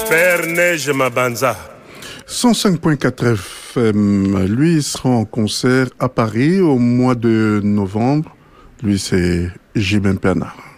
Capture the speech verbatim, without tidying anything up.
Faire neige Mabanza. cent cinq virgule quatre F M, lui, il sera en concert à Paris au mois de novembre. Lui, c'est Jimène Pernard.